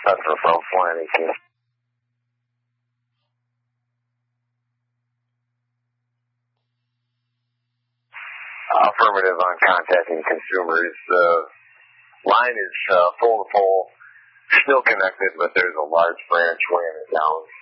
customer from Flanagan. Affirmative on contacting consumers. Line is full to full, still connected, but there's a large branch weighing it down.